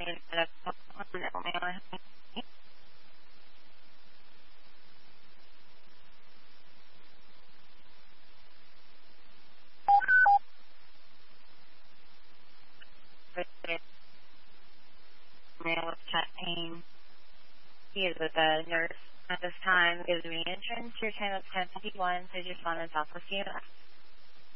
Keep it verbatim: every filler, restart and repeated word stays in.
Male with chest pain. He is with a nurse at this time. Gives me entrance. Your time is ten fifty-one, so just want to talk with you.